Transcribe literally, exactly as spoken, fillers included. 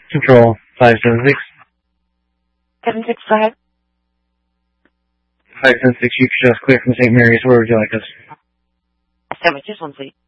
Control five seven six. seven six five. five seven six, you can just clear from Saint Mary's. Where would you like us? Seven, just one, please.